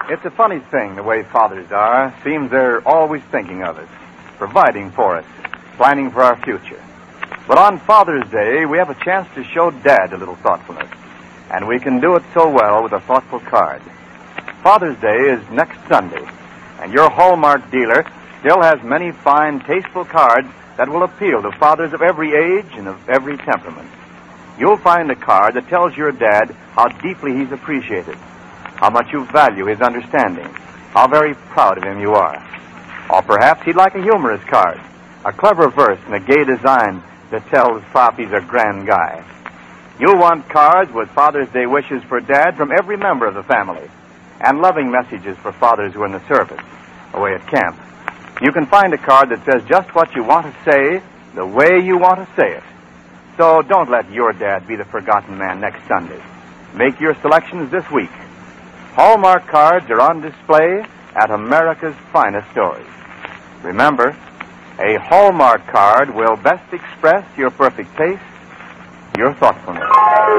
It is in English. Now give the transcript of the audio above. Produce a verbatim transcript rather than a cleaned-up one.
It's a funny thing, the way fathers are. Seems they're always thinking of us, providing for us, planning for our future. But on Father's Day, we have a chance to show Dad a little thoughtfulness. And we can do it so well with a thoughtful card. Father's Day is next Sunday, and your Hallmark dealer still has many fine, tasteful cards that will appeal to fathers of every age and of every temperament. You'll find a card that tells your dad how deeply he's appreciated, how much you value his understanding, how very proud of him you are. Or perhaps he'd like a humorous card, a clever verse and a gay design that tells Pop he's a grand guy. You'll want cards with Father's Day wishes for Dad from every member of the family, and loving messages for fathers who are in the service, away at camp. You can find a card that says just what you want to say, the way you want to say it. So don't let your dad be the forgotten man next Sunday. Make your selections this week. Hallmark cards are on display at America's finest stores. Remember, a Hallmark card will best express your perfect taste, your thoughtfulness.